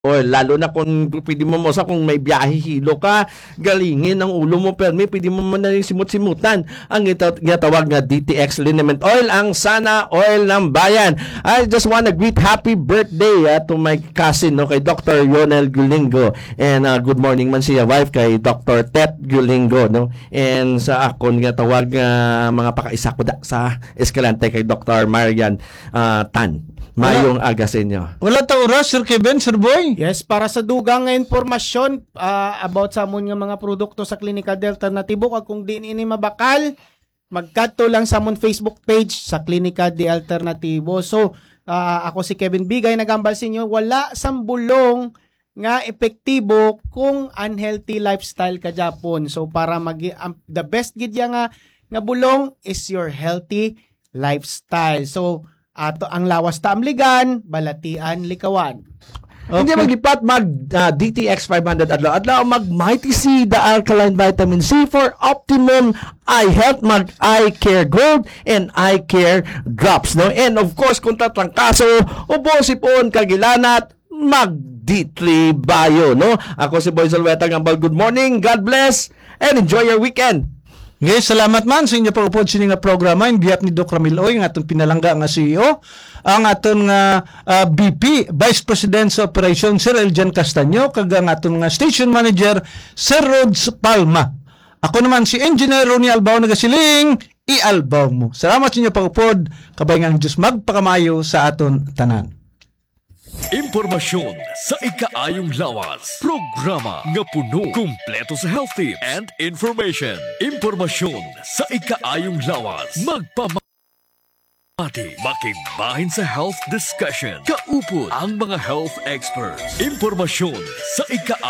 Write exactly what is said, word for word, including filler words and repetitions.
oil. Lalo na kung pwede mo mo sa kung may biyahe hilo ka, galingin ang ulo mo permi, pwede mo man na rin simut-simutan ang ito ginatawag na D T X Liniment Oil, ang sana oil ng bayan. I just want to greet happy birthday uh, to my cousin, no, kay Doctor Yonel Gulingo. And uh, good morning man siya wife kay Doctor Tet Gulingo, no. And sa akon ginatawag uh, mga pakaisa ko da sa Escalante kay Doctor Marian uh, Tan. Mayong aga sa inyo. Wala ta oras, Sir Kevin, Sir Boy. Yes, para sa dugang nga informasyon uh, about sa amon nga mga produkto sa Klinika de Alternatibo, kag kung di ini mabakal, magkadto lang sa amon Facebook page sa Klinika de Alternatibo. So, uh, ako si Kevin Bigay, nagambal sa inyo, wala sambulong nga epektibo kung unhealthy lifestyle ka Japon. So, para mag um, the best gid ya nga nga bulong is your healthy lifestyle. So, ato ang lawas ta amligan, balatian likawan. Okay. Hindi maglipat mag uh, D T X five hundred adlaw adlaw mag Mighty C the alkaline vitamin C for optimum eye health, mag eye care gold and eye care drops, no. And of course kung tatrangkaso ubo sipon kagilanat mag D three Bio, no. Ako si Boy Zalweta ngambal, good morning, God bless and enjoy your weekend. Yes, salamat man sa inyo pag-upod sini nga programa in behalf ni Doc Ramiloy, nga atong pinalangga nga C E O, ang aton nga uh, B P, Vice President sa Operation, Sir Eljan Castaño, kag ang aton nga Station Manager, Sir Rods Palma. Ako naman si Engineer Ronnie Albao nagasiling, i-albaw mo. Salamat sa inyo pag-upod, kabay nga ang Diyos magpakamayo sa aton tanan. Impormasyon sa ikaayong lawas. Programa nga puno, kumpleto sa health tips and information. Impormasyon sa ikaayong lawas. Magpamati, makigbahin sa health discussion. Kaupod ang mga health experts. Impormasyon sa ikaayong